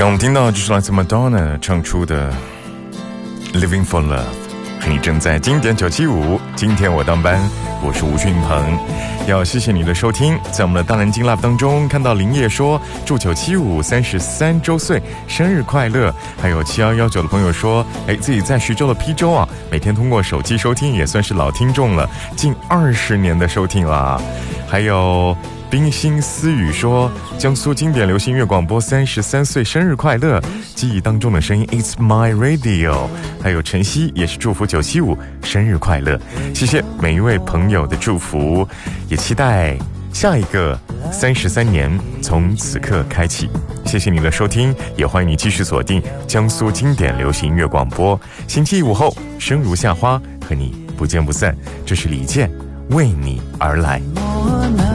刚我们听到就是来自 Madonna 唱出的 Living for Love， 和你正在经典975，今天我当班，我是吴俊鹏，要谢谢你的收听。在我们的大南京 Live 当中，看到林叶说祝975 33周岁生日快乐，还有7119的朋友说自己在徐州的邳州啊，每天通过手机收听也算是老听众了，近20年的收听了。还有冰心私语说江苏经典流行乐广播33岁生日快乐，记忆当中的声音 It's my radio。 还有晨曦也是祝福975生日快乐，谢谢每一位朋友的祝福，也期待下一个33年从此刻开启。谢谢你的收听，也欢迎你继续锁定江苏经典流行音乐广播，星期一午后生如夏花，和你不见不散。这是李健为你而来。